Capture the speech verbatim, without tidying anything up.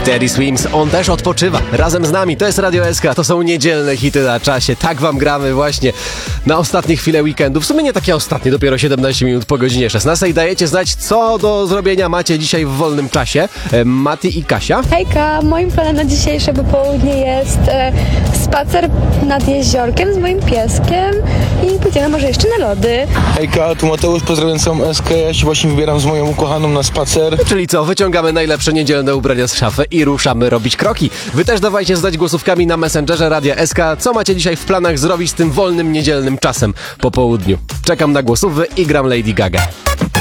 Teddy Swims, on też odpoczywa. Razem z nami, to jest Radio S K, to są niedzielne hity na czasie. Tak wam gramy właśnie na ostatnie chwile weekendu. W sumie nie takie ostatnie, dopiero siedemnaście minut po godzinie szesnastej. Dajecie znać, co do zrobienia macie dzisiaj w wolnym czasie. E, Mati i Kasia. Hejka, moim planem na dzisiejsze popołudnie jest e, spacer nad jeziorkiem z moim pieskiem i pójdziemy może jeszcze na lody. Hejka, tu Mateusz, pozdrawiam całą S K. Ja się właśnie wybieram z moją ukochaną na spacer. Czyli co, wyciągamy najlepsze niedzielne ubrania z szafy i ruszamy robić kroki. Wy też dawajcie znać głosówkami na Messengerze Radia S K, co macie dzisiaj w planach zrobić z tym wolnym niedzielnym czasem po południu. Czekam na głosówy i gram Lady Gaga.